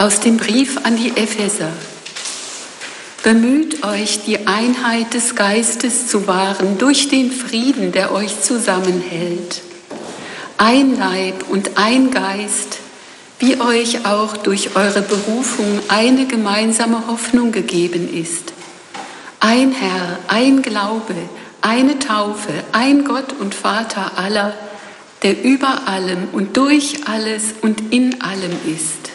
Aus dem Brief an die Epheser. Bemüht euch, die Einheit des Geistes zu wahren durch den Frieden, der euch zusammenhält. Ein Leib und ein Geist, wie euch auch durch eure Berufung eine gemeinsame Hoffnung gegeben ist. Ein Herr, ein Glaube, eine Taufe, ein Gott und Vater aller, der über allem und durch alles und in allem ist.